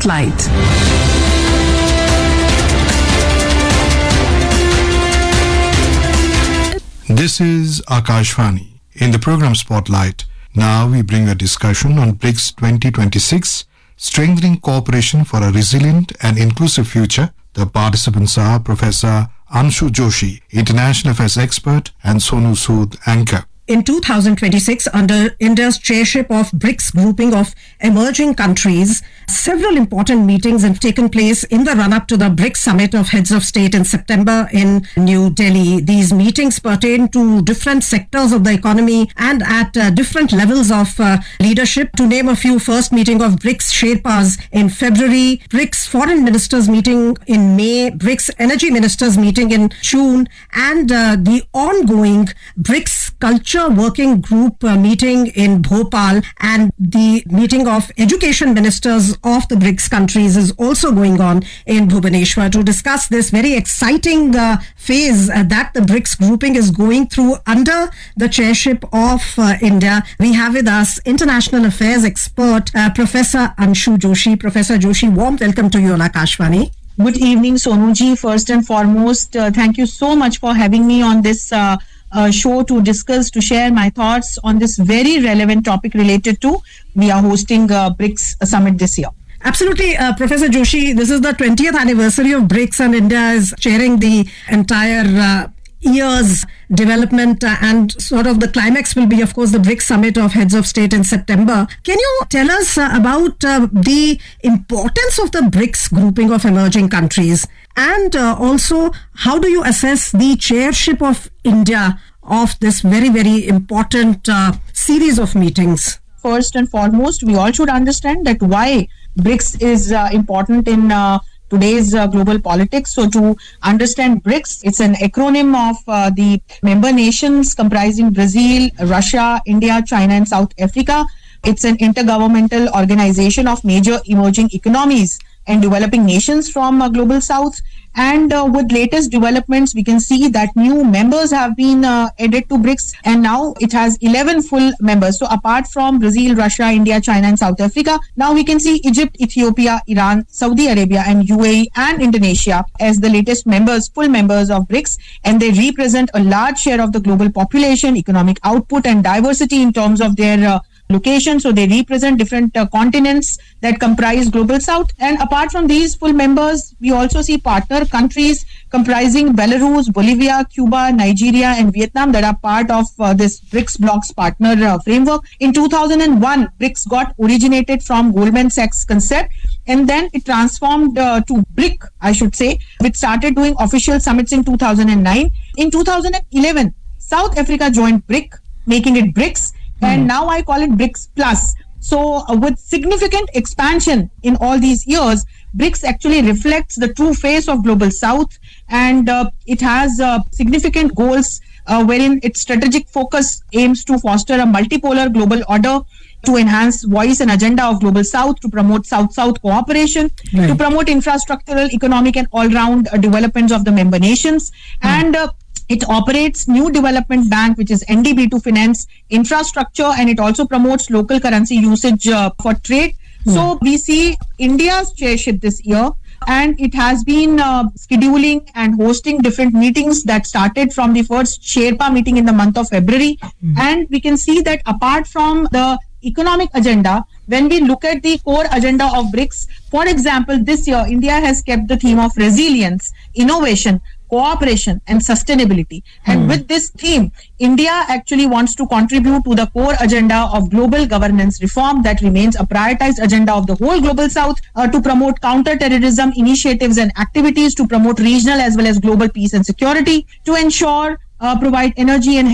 Spotlight. This is Akashvani. In the program Spotlight, now we bring a discussion on BRICS 2026, Strengthening Cooperation for a Resilient and Inclusive Future. The participants are Professor Anshu Joshi, International Affairs Expert, and Sonu Sood, Anchor. In 2026, under India's chairship of BRICS grouping of emerging countries, several important meetings have taken place in the run-up to the BRICS Summit of Heads of State in September in New Delhi. These meetings pertain to different sectors of the economy and at different levels of leadership. To name a few, first meeting of BRICS Sherpas in February, BRICS Foreign Ministers meeting in May, BRICS Energy Ministers meeting in June, and the ongoing BRICS Culture Working Group meeting in Bhopal, and the meeting of education ministers of the BRICS countries is also going on in Bhubaneswar. To discuss this very exciting phase that the BRICS grouping is going through under the chairship of India, we have with us International Affairs expert Professor Anshu Joshi. Professor Joshi, warm welcome to you on Akashvani. Good evening, Sonuji. First and foremost, thank you so much for having me on this show to discuss, to share my thoughts on this very relevant topic related to we are hosting BRICS Summit this year. Absolutely, Professor Joshi, this is the 20th anniversary of BRICS and India is chairing the entire year's development and sort of the climax will be, of course, the BRICS Summit of Heads of State in September. Can you tell us about the importance of the BRICS grouping of emerging countries, and also how do you assess the chairship of India of this very, very important series of meetings? First and foremost, we all should understand that why BRICS is important in today's global politics. So to understand BRICS, it's an acronym of the member nations comprising Brazil, Russia, India, China, and South Africa. It's an intergovernmental organization of major emerging economies and developing nations from global south. And with latest developments, we can see that new members have been added to BRICS, and now it has 11 full members. So apart from Brazil, Russia, India, China, and South Africa, now we can see Egypt, Ethiopia, Iran, Saudi Arabia, and UAE and Indonesia as the latest members, full members of BRICS, and they represent a large share of the global population, economic output, and diversity in terms of their location. So they represent different continents that comprise global south. And apart from these full members, we also see partner countries comprising Belarus, Bolivia, Cuba, Nigeria, and Vietnam that are part of this BRICS bloc's partner framework. In 2001, BRICS got originated from Goldman Sachs concept, and then it transformed to BRIC, I should say, which started doing official summits in 2009. In 2011, South Africa joined BRIC, making it BRICS. And now I call it BRICS Plus. So with significant expansion in all these years, BRICS actually reflects the true face of Global South, and it has significant goals wherein its strategic focus aims to foster a multipolar global order, to enhance voice and agenda of Global South, to promote South-South cooperation, to promote infrastructural, economic and all-round developments of the member nations, and it operates New Development Bank, which is NDB, to finance infrastructure, and it also promotes local currency usage for trade. So we see India's chairship this year, and it has been scheduling and hosting different meetings that started from the first Sherpa meeting in the month of February. And we can see that apart from the economic agenda, when we look at the core agenda of BRICS, for example, this year, India has kept the theme of resilience, innovation, cooperation and sustainability. And with this theme, India actually wants to contribute to the core agenda of global governance reform that remains a prioritized agenda of the whole Global South, to promote counter-terrorism initiatives and activities, to promote regional as well as global peace and security, to ensure, provide energy and